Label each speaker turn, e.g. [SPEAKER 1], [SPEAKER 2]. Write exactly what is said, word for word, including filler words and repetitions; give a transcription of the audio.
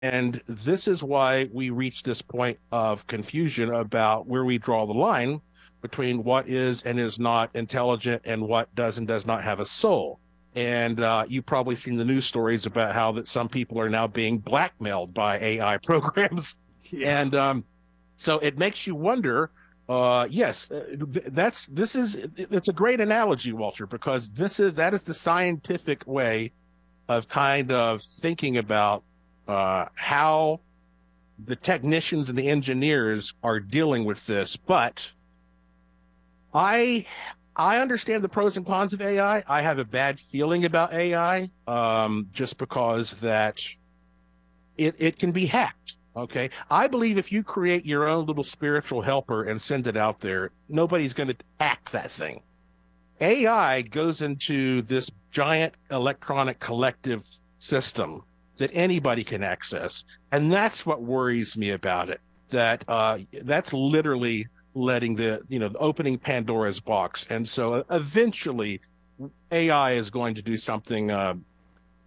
[SPEAKER 1] And this is why we reach this point of confusion about where we draw the line between what is and is not intelligent and what does and does not have a soul. And uh, you've probably seen the news stories about how that some people are now being blackmailed by A I programs.
[SPEAKER 2] Yeah.
[SPEAKER 1] And um, so it makes you wonder. Uh, yes, uh, th- that's this is it's a great analogy, Walter, because this is that is the scientific way of kind of thinking about uh, how the technicians and the engineers are dealing with this. But I I understand the pros and cons of A I. I I have a bad feeling about A I, um, just because that it, it can be hacked. Okay. I believe if you create your own little spiritual helper and send it out there, nobody's going to hack that thing. A I goes into this giant electronic collective system that anybody can access. And that's what worries me about it. That uh, that's literally letting the, you know, opening Pandora's box. And so uh, eventually A I is going to do something. Uh,